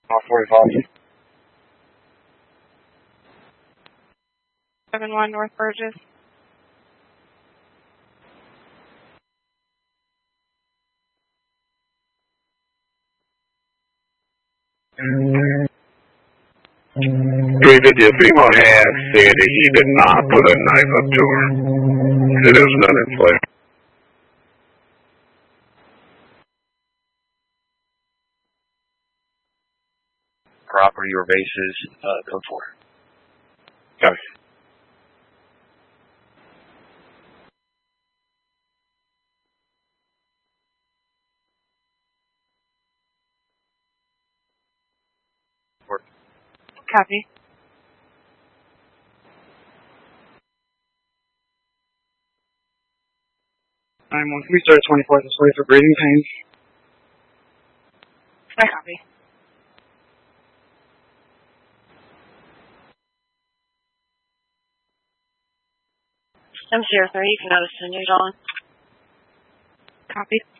Off 45. 71 North Burgess. Treated your female had said that he did not put a knife up to her. So there's none in play. Property or bases, code 4. Yes. Copy. We started 24th this way for breathing pains. I copy. MCR3, you can notice the news on. Copy.